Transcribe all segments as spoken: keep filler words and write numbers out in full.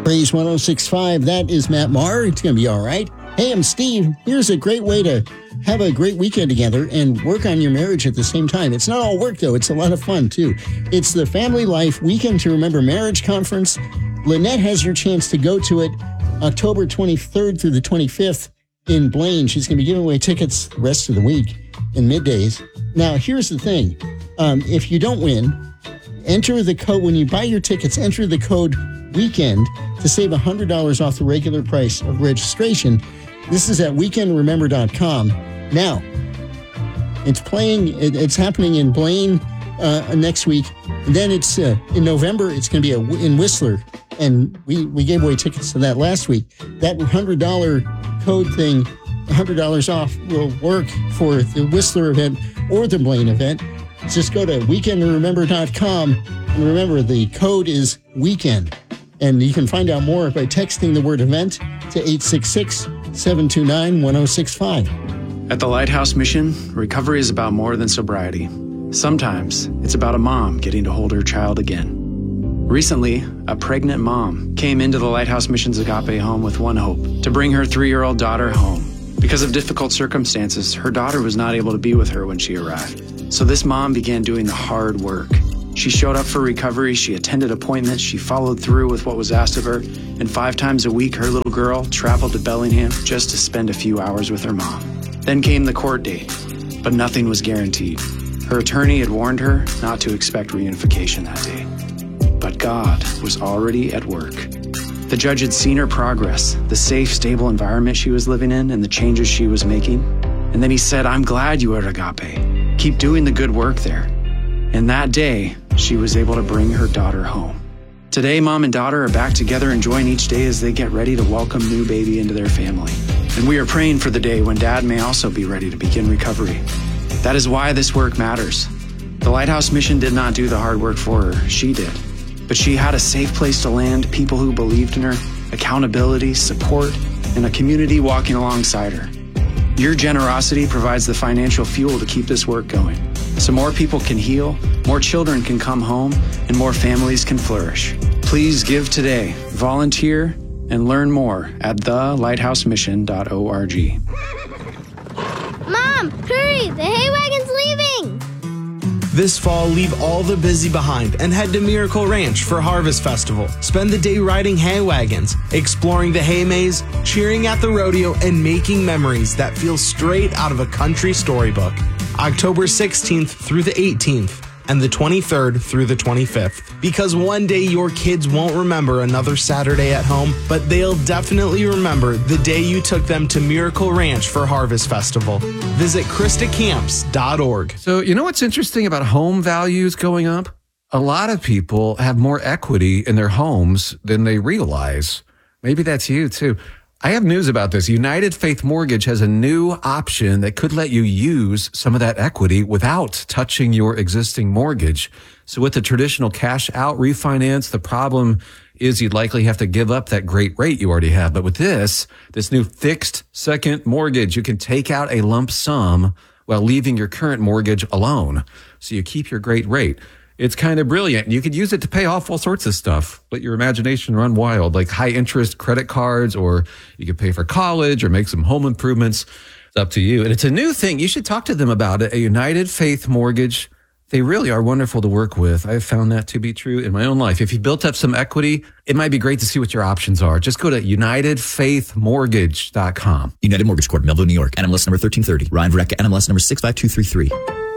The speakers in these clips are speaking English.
Praise one oh six point five, that is Matt Maher. It's going to be all right. Hey, I'm Steve. Here's a great way to have a great weekend together and work on your marriage at the same time. It's not all work, though. It's a lot of fun, too. It's the Family Life Weekend to Remember Marriage Conference. Lynette has your chance to go to it October twenty-third through the twenty-fifth in Blaine. She's going to be giving away tickets the rest of the week in middays. Now, here's the thing. Um, if you don't win, enter the code. When you buy your tickets, enter the code WEEKEND to save one hundred dollars off the regular price of registration. This is at weekend remember dot com. Now, it's playing, it, it's happening in Blaine uh, next week. And then it's uh, in November, it's going to be a, in Whistler. And we, we gave away tickets to that last week. That one hundred dollars code thing, one hundred dollars off, will work for the Whistler event or the Blaine event. Just go to weekend remember dot com. And remember, the code is WEEKEND. And you can find out more by texting the word event to eight six six, seven two nine, one oh six five. At the Lighthouse Mission, recovery is about more than sobriety. Sometimes it's about a mom getting to hold her child again. Recently, a pregnant mom came into the Lighthouse Mission's Agape home with one hope: to bring her three-year-old daughter home. Because of difficult circumstances, her daughter was not able to be with her when she arrived. So this mom began doing the hard work. She showed up for recovery, she attended appointments, she followed through with what was asked of her, and five times a week her little girl traveled to Bellingham just to spend a few hours with her mom. Then came the court date, but nothing was guaranteed. Her attorney had warned her not to expect reunification that day. But God was already at work. The judge had seen her progress, the safe, stable environment she was living in, and the changes she was making. And then he said, "I'm glad you are at Agape. Keep doing the good work there." And that day, she was able to bring her daughter home. Today, mom and daughter are back together, enjoying each day as they get ready to welcome new baby into their family. And we are praying for the day when dad may also be ready to begin recovery. That is why this work matters. The Lighthouse Mission did not do the hard work for her. She did. But she had a safe place to land, people who believed in her, accountability, support, and a community walking alongside her. Your generosity provides the financial fuel to keep this work going, so more people can heal, more children can come home, and more families can flourish. Please give today, volunteer, and learn more at the lighthouse mission dot org. Mom, hurry! The hay wagon's leaving! This fall, leave all the busy behind and head to Miracle Ranch for Harvest Festival. Spend the day riding hay wagons, exploring the hay maze, cheering at the rodeo, and making memories that feel straight out of a country storybook. October sixteenth through the eighteenth and the twenty-third through the twenty-fifth. Because one day your kids won't remember another Saturday at home, but they'll definitely remember the day you took them to Miracle Ranch for Harvest Festival. Visit Krista Camps dot org. So, you know what's interesting about home values going up? A lot of people have more equity in their homes than they realize. Maybe that's you too. I have news about this. United Faith Mortgage has a new option that could let you use some of that equity without touching your existing mortgage. So with the traditional cash out refinance, the problem is you'd likely have to give up that great rate you already have. But with this, this new fixed second mortgage, you can take out a lump sum while leaving your current mortgage alone. So you keep your great rate. It's kind of brilliant. You could use it to pay off all sorts of stuff. Let your imagination run wild, like high interest credit cards, or you could pay for college or make some home improvements. It's up to you. And it's a new thing. You should talk to them about it. A United Faith Mortgage. They really are wonderful to work with. I've found that to be true in my own life. If you built up some equity, it might be great to see what your options are. Just go to united faith mortgage dot com. United Mortgage Corp, Melville, New York. N M L S number thirteen thirty. Ryan Vreck, N M L S number six five two three three.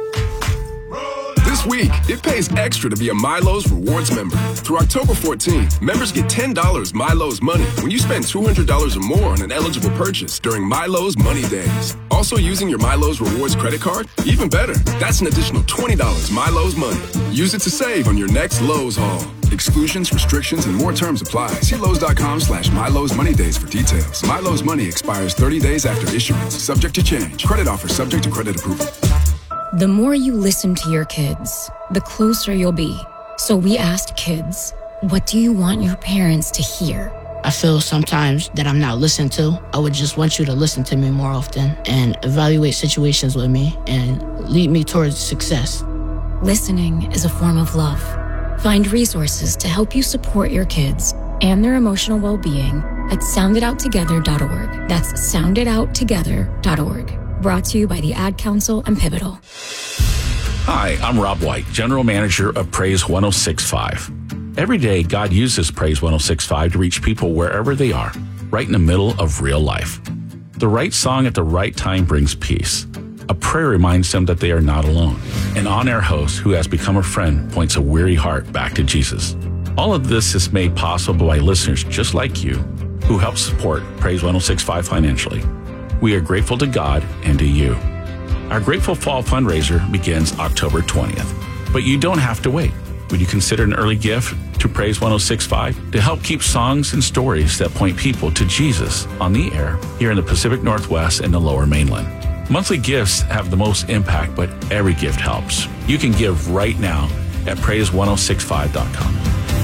This week, it pays extra to be a Milo's Rewards member. Through October fourteenth, members get ten dollars Milo's Money when you spend two hundred dollars or more on an eligible purchase during Milo's Money Days. Also using your Milo's Rewards credit card? Even better, that's an additional twenty dollars Milo's Money. Use it to save on your next Lowe's haul. Exclusions, restrictions, and more terms apply. See Lowe's.com slash Milo's Money Days for details. Milo's Money expires thirty days after issuance, subject to change. Credit offer subject to credit approval. The more you listen to your kids, the closer you'll be. So we asked kids, what do you want your parents to hear? I feel sometimes that I'm not listened to. I would just want you to listen to me more often and evaluate situations with me and lead me towards success. Listening is a form of love. Find resources to help you support your kids and their emotional well-being at sound it out together dot org. That's sound it out together dot org. Brought to you by the Ad Council and Pivotal. Hi, I'm Rob White, General Manager of Praise one oh six point five. Every day, God uses Praise one oh six point five to reach people wherever they are, right in the middle of real life. The right song at the right time brings peace. A prayer reminds them that they are not alone. An on-air host who has become a friend points a weary heart back to Jesus. All of this is made possible by listeners just like you who help support Praise one oh six point five financially. We are grateful to God and to you. Our Grateful Fall fundraiser begins October twentieth, but you don't have to wait. Would you consider an early gift to Praise one oh six point five to help keep songs and stories that point people to Jesus on the air here in the Pacific Northwest and the Lower Mainland? Monthly gifts have the most impact, but every gift helps. You can give right now at praise one oh six five dot com.